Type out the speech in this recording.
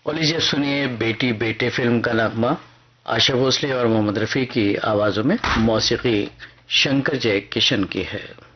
और लीजिए सुनिए बेटी बेटे फिल्म का नगमा आशा भोसले और मोहम्मद रफ़ी की आवाज़ों में। मौसीकी शंकर जय किशन की है।